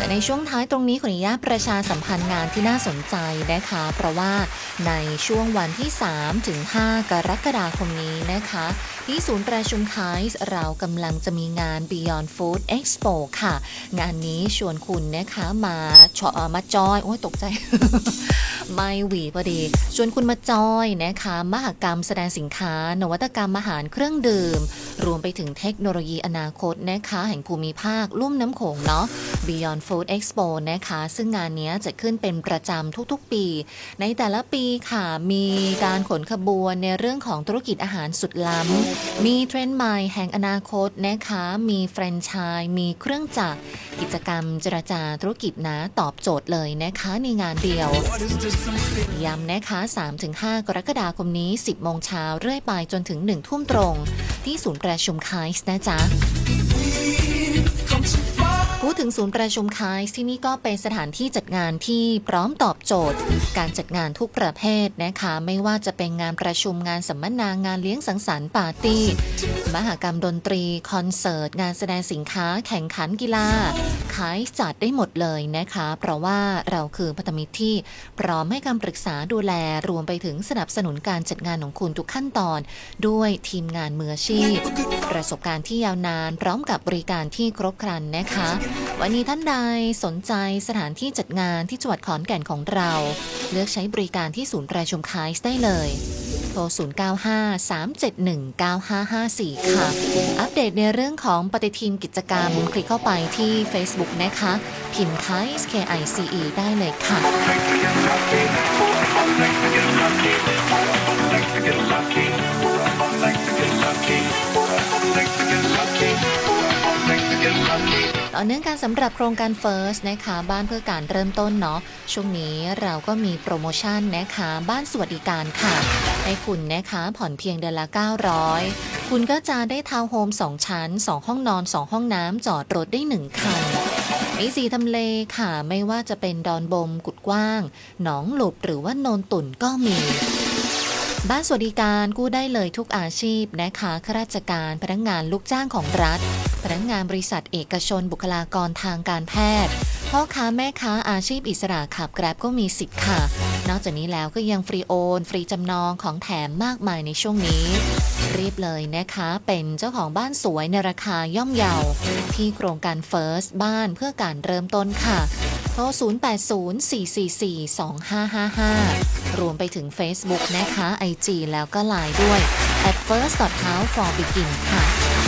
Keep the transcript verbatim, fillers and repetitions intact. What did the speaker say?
ในช่วงท้ายตรงนี้ขออนุญาตประชาสัมพันธ์งานที่น่าสนใจนะคะเพราะว่าในช่วงวันที่สามถึงห้ากรกฎาคมนี้นะคะที่ศูนย์ประชุมไคส์เรากำลังจะมีงาน Beyond Food Expo ค่ะงานนี้ชวนคุณนะคะมาชอมาจอยโอ้ยตกใจ ไม่หวีพอดีชวนคุณมาจอยนะคะมหกรรมแสดงสินค้านวัตกรรมอาหารเครื่องดื่มรวมไปถึงเทคโนโลยีอนาคตนะคะแห่งภูมิภาคลุ่มน้ำโขงเนาะ Beyond Food Expo นะคะซึ่งงานนี้จะขึ้นเป็นประจำทุกๆปีในแต่ละปีค่ะมีการขนขบวนในเรื่องของธุรกิจอาหารสุดล้ำมีเทรนด์ใหม่แห่งอนาคตนะคะมีแฟรนไชส์มีเครื่องจักรกิจกรรมเจรจาธุรกิจนะตอบโจทย์เลยนะคะในงานเดียวย้ำนะคะ สามถึงห้า กรกฎาคมนี้ สิบโมงเช้าเรื่อยไปจนถึง หนึ่ง ทุ่มตรงที่ศูนย์ประชุมไคส์นะจ๊ะพูดถึงศูนย์ประชุมไคส์ที่นี่ก็เป็นสถานที่จัดงานที่พร้อมตอบโจทย์การจัดงานทุกประเภทนะคะไม่ว่าจะเป็นงานประชุมงานสัมมนางานเลี้ยงสังสรรค์ปาร์ตี้มหกรรมดนตรีคอนเสิร์ตงานแสดงสินค้าแข่งขันกีฬาไคส์จัดได้หมดเลยนะคะเพราะว่าเราคือพันธมิตรที่พร้อมให้คำปรึกษาดูแลรวมไปถึงสนับสนุนการจัดงานของคุณทุกขั้นตอนด้วยทีมงานมืออาชีพประสบการณ์ที่ยาวนานพร้อมกับบริการที่ครบครันนะคะวันนี้ท่านใดสนใจสถานที่จัดงานที่จังหวัดขอนแก่นของเราเลือกใช้บริการที่ศูนย์ประชุมไคส์ได้เลยโทรศูนย์ เก้า ห้า สาม เจ็ด หนึ่ง เก้า ห้า ห้า สี่ค่ะอัปเดตในเรื่องของปฏิทินกิจกรรมคลิกเข้าไปที่ Facebook นะคะพิมพ์ ไคส์ เค ไอ ซี อี ได้เลยค่ะต่อเนื่องกันสำหรับโครงการ First นะคะบ้านเพื่อการเริ่มต้นเนาะช่วงนี้เราก็มีโปรโมชั่นนะคะบ้านสวัสดิการค่ะให้คุณนะคะผ่อนเพียงเดือนละเก้าร้อยคุณก็จะได้ทาวน์โฮมสองชั้นสองห้องนอนสองห้องน้ำจอดรถได้หนึ่งคันมีสี่ทำเลค่ะไม่ว่าจะเป็นดอนบมกุดกว้างหนองหลบหรือว่าโนนตุ่นก็มีบ้านสวัสดิการกู้ได้เลยทุกอาชีพนะคะข้าราชการพนักงานลูกจ้างของรัฐพนักงานบริษัทเอกชนบุคลากรทางการแพทย์พ่อค้าแม่ค้าอาชีพอิสระขับแกร็บก็มีสิทธิ์ค่ะนอกจากนี้แล้วก็ยังฟรีโอนฟรีจำนองของแถมมากมายในช่วงนี้รีบเลยนะคะเป็นเจ้าของบ้านสวยในราคาย่อมเยาที่โครงการ First บ้านเพื่อการเริ่มต้นค่ะโทรศูนย์ แปด ศูนย์ สี่ สี่ สี่ สอง ห้า ห้า ห้ารวมไปถึง Facebook นะคะ ไอ จี แล้วก็ ไลน์ ด้วย แอท เฟิร์ส ดอท เฮ้าส์ ฟอร์ บิกิน ค่ะ